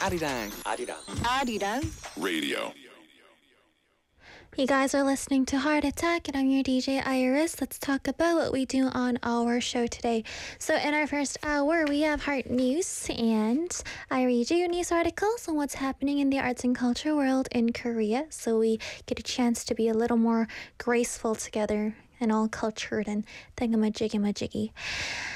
Arirang. Arirang Radio. You guys are listening to Heart Attack, and I'm your DJ Iris. Let's talk about what we do on our show today. So in our first hour, we have Heart News, and I read you news articles on what's happening in the arts and culture world in Korea, so we get a chance to be a little more graceful together and all cultured and thingamajiggy-majiggy.